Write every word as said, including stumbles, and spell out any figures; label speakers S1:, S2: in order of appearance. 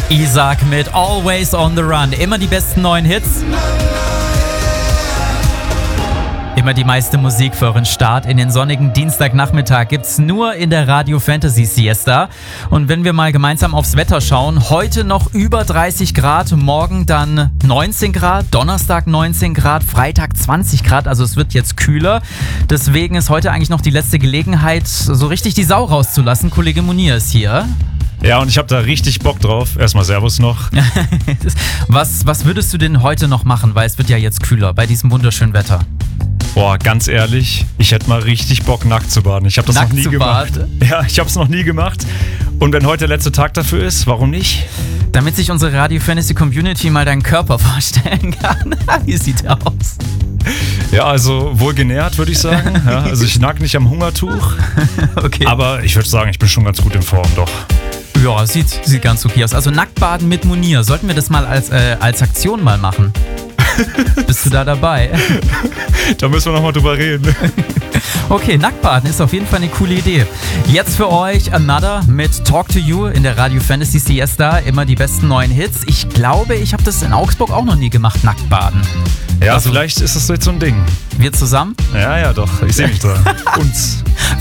S1: Isaac mit Always on the Run. Immer die besten neuen Hits. Immer die meiste Musik für euren Start in den sonnigen Dienstagnachmittag gibt's nur in der Radio Fantasy Siesta. Und wenn wir mal gemeinsam aufs Wetter schauen, heute noch über dreißig Grad, morgen dann neunzehn Grad, Donnerstag neunzehn Grad, Freitag zwanzig Grad, also es wird jetzt kühler. Deswegen ist heute eigentlich noch die letzte Gelegenheit, so richtig die Sau rauszulassen. Kollege Munir ist hier.
S2: Ja, und ich habe da richtig Bock drauf. Erstmal Servus noch.
S1: was, was würdest du denn heute noch machen, weil es wird ja jetzt kühler bei diesem wunderschönen Wetter?
S2: Boah, ganz ehrlich, ich hätte mal richtig Bock, nackt zu baden. Ich habe das
S1: nackt
S2: noch nie
S1: zu
S2: gemacht.
S1: Baden?
S2: Ja, ich habe es noch nie gemacht. Und wenn heute der letzte Tag dafür ist, warum nicht?
S1: Damit sich unsere Radio Fantasy Community mal deinen Körper vorstellen kann. Wie sieht der aus?
S2: Ja, also wohl genährt, würde ich sagen. Ja, also ich nag nicht am Hungertuch.
S1: Okay.
S2: Aber ich würde sagen, ich bin schon ganz gut in Form, doch.
S1: Ja, sieht, sieht ganz okay aus. Also Nacktbaden mit Munir. Sollten wir das mal als, äh, als Aktion mal machen? Bist du da dabei?
S2: Da müssen wir nochmal drüber reden.
S1: Okay, Nacktbaden ist auf jeden Fall eine coole Idee. Jetzt für euch Another mit Talk to You in der Radio Fantasy Siesta. Immer die besten neuen Hits. Ich glaube, ich habe das in Augsburg auch noch nie gemacht, Nacktbaden.
S2: Ja, also, vielleicht ist das jetzt so ein Ding.
S1: Wir zusammen?
S2: Ja, ja, doch. Ich sehe mich dran. Uns.